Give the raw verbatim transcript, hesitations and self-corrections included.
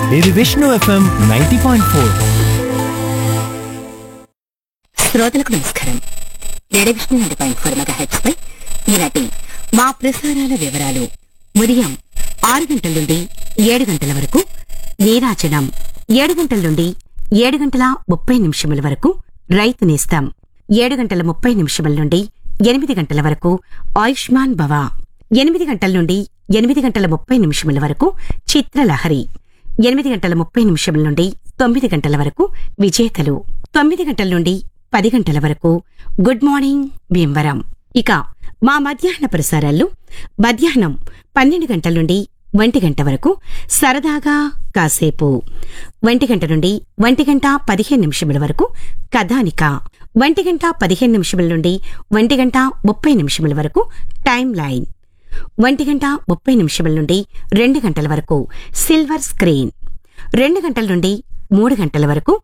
ఇది Vishnu FM ninety point four. శ్రోతలకు నమస్కారం. Radio Vishnu ninety point four mega heads పై ఈనాటి మా ప్రసారాల వివరాలు. ఉదయం ఆరు గంటల నుండి ఏడు గంటల వరకు నీరాజనం, ఏడు గంటల నుండి ఏడు గంటల ముప్పై నిమిషముల వరకు రైతు నేస్తం, ఏడు గంటల ముప్పై నిమిషముల నుండి ఎనిమిది గంటల వరకు ఆయుష్మాన్ భవ, ఎనిమిది గంటల నుండి ఎనిమిది గంటల ముప్పై నిమిషముల వరకు చిత్రలహరి, ఎనిమిది గంటల ముప్పై నిమిషముల నుండి తొమ్మిది గంటల వరకు విజేతలు, తొమ్మిది గంటల నుండి పది గంటల వరకు గుడ్ మార్నింగ్ భీమవరం. ఇక మా మధ్యాహ్న ప్రసారాల్లో మధ్యాహ్నం పన్నెండు గంటల నుండి ఒంటి గంట వరకు సరదాగా కాసేపు, ఒంటి గంట నుండి ఒంటి గంట పదిహేను నిమిషముల వరకు కథానిక, ఒంటి గంట పదిహేను నిమిషముల నుండి ఒంటి గంట ముప్పై నిమిషముల వరకు టైం లైన్, ఒంటి గంట ముప్పై నిమిషముల నుండి రెండు గంటల వరకు సిల్వర్ స్క్రీన్, రెండు గంటల నుండి మూడు గంటల వరకు